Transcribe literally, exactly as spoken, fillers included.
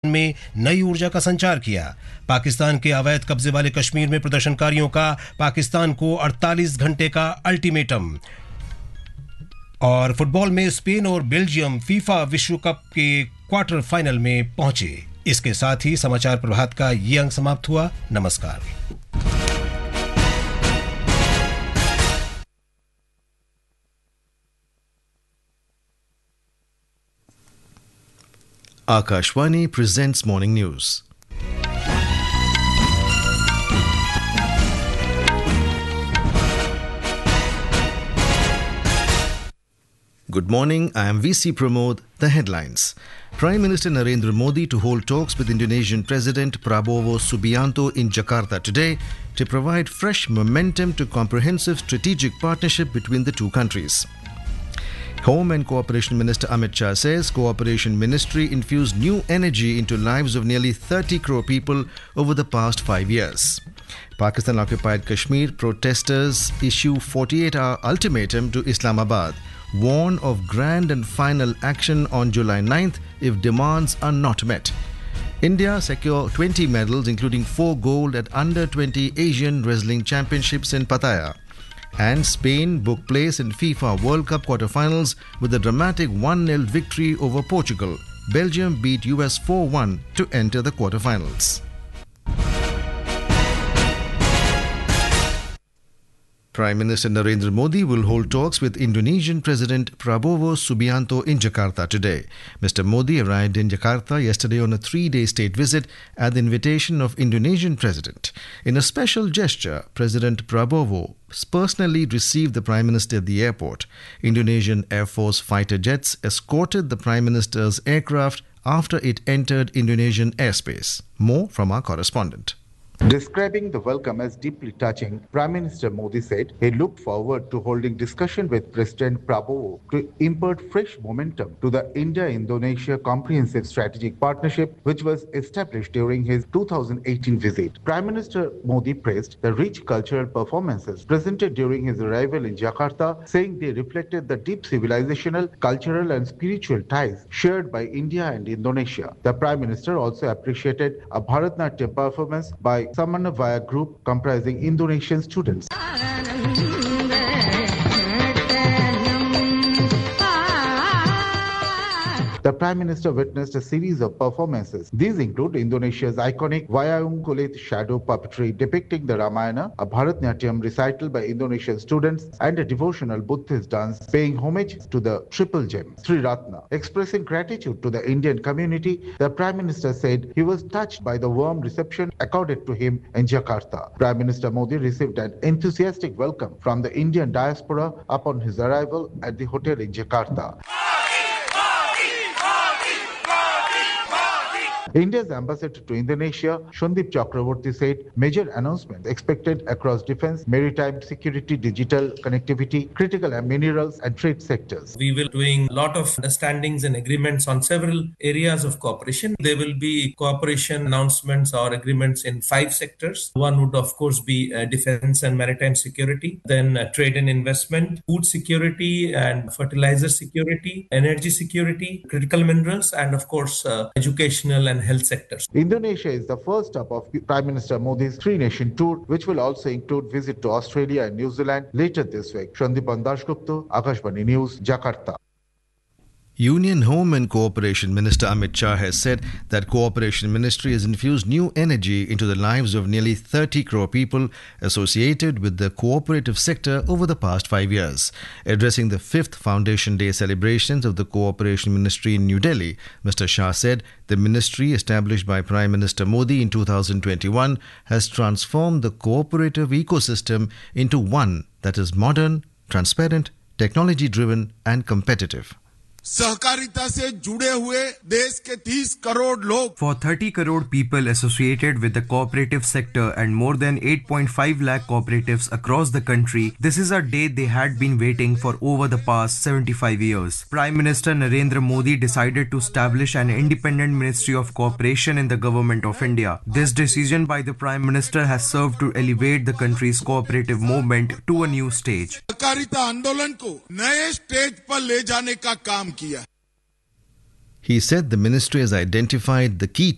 में नई ऊर्जा का संचार किया। पाकिस्तान के अवैध कब्जे वाले कश्मीर में प्रदर्शनकारियों का पाकिस्तान को अड़तालीस घंटे का अल्टीमेटम। और फुटबॉल में स्पेन और बेल्जियम फीफा विश्व कप के क्वार्टर फाइनल में पहुंचे। इसके साथ ही समाचार प्रभात का ये अंक समाप्त हुआ। नमस्कार। Akashvani presents Morning News. Good morning, I am V C Pramod. The headlines. Prime Minister Narendra Modi to hold talks with Indonesian President Prabowo Subianto in Jakarta today to provide fresh momentum to comprehensive strategic partnership between the two countries. Home and Cooperation Minister Amit Shah says Cooperation Ministry infused new energy into lives of nearly thirty crore people over the past five years. Pakistan-occupied Kashmir protesters issue forty-eight hour ultimatum to Islamabad, warn of grand and final action on July ninth if demands are not met. India secure twenty medals including four gold at under twenty Asian Wrestling Championships in Pattaya. And Spain booked place in FIFA World Cup quarterfinals with a dramatic one nil victory over Portugal. Belgium beat U S four one to enter the quarterfinals. Prime Minister Narendra Modi will hold talks with Indonesian President Prabowo Subianto in Jakarta today. Mister Modi arrived in Jakarta yesterday on a three-day state visit at the invitation of Indonesian President. In a special gesture, President Prabowo personally received the Prime Minister at the airport. Indonesian Air Force fighter jets escorted the Prime Minister's aircraft after it entered Indonesian airspace. More from our correspondent. Describing the welcome as deeply touching, Prime Minister Modi said he looked forward to holding discussion with President Prabowo to impart fresh momentum to the India-Indonesia Comprehensive Strategic Partnership, which was established during his two thousand eighteen visit. Prime Minister Modi praised the rich cultural performances presented during his arrival in Jakarta, saying they reflected the deep civilizational, cultural and spiritual ties shared by India and Indonesia. The Prime Minister also appreciated a Bharatnatyam performance by Samanvaya group comprising Indonesian students. The Prime Minister witnessed a series of performances. These include Indonesia's iconic Wayang Kulit shadow puppetry depicting the Ramayana, a Bharatnatyam recital by Indonesian students, and a devotional Buddhist dance paying homage to the triple gem, Sri Ratna. Expressing gratitude to the Indian community, the Prime Minister said he was touched by the warm reception accorded to him in Jakarta. Prime Minister Modi received an enthusiastic welcome from the Indian diaspora upon his arrival at the hotel in Jakarta. India's ambassador to Indonesia, Shundip Chakraborty, said major announcements expected across defense, maritime security, digital connectivity, critical minerals and trade sectors. We will be doing a lot of understandings and agreements on several areas of cooperation. There will be cooperation announcements or agreements in five sectors. One would of course be uh, defense and maritime security, then uh, trade and investment, food security and fertilizer security, energy security, critical minerals and of course uh, educational and health sectors. Indonesia is the first stop of Prime Minister Modi's three-nation tour, which will also include visit to Australia and New Zealand later this week. Shandipan Dasgupta, Akashvani News, Jakarta. Union Home and Cooperation Minister Amit Shah has said that Cooperation Ministry has infused new energy into the lives of nearly thirty crore people associated with the cooperative sector over the past five years. Addressing the fifth Foundation Day celebrations of the Cooperation Ministry in New Delhi, Mister Shah said the ministry established by Prime Minister Modi in two thousand twenty-one has transformed the cooperative ecosystem into one that is modern, transparent, technology-driven and competitive. सहकारिता से जुड़े हुए देश के तीस करोड़ लोग. For thirty crore people associated with the cooperative sector and more than eight point five lakh cooperatives across the country, this is a day they had been waiting for over the past seventy-five years. Prime Minister Narendra Modi decided to establish an independent Ministry of Cooperation in the Government of India. This decision by the Prime Minister has served to elevate the country's cooperative movement to a new stage. सहकारिता आंदोलन को नए stage पर ले जाने का काम किया. He said the ministry has identified the key